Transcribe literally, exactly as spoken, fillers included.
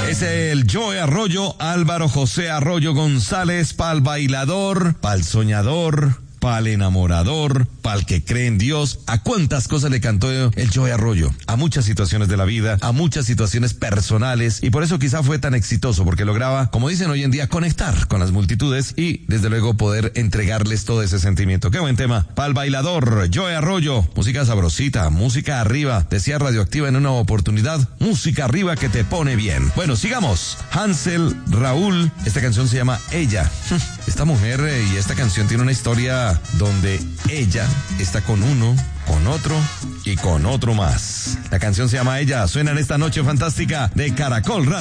Es el Joe Arroyo, Álvaro José Arroyo González, pa'l bailador, pa'l soñador, pa'l enamorador, pa'l que cree en Dios. ¿A cuántas cosas le cantó el Joe Arroyo? A muchas situaciones de la vida, a muchas situaciones personales, y por eso quizá fue tan exitoso, porque lograba, como dicen hoy en día, conectar con las multitudes y desde luego poder entregarles todo ese sentimiento. Qué buen tema. Pa'l bailador, Joe Arroyo, música sabrosita, música arriba, decía Radioactiva en una oportunidad, música arriba que te pone bien. Bueno, sigamos. Hansel, Raúl, esta canción se llama Ella. Esta mujer eh, y esta canción tiene una historia donde ella está con uno, con otro y con otro más. La canción se llama Ella. Suena en esta noche fantástica de Caracol Radio.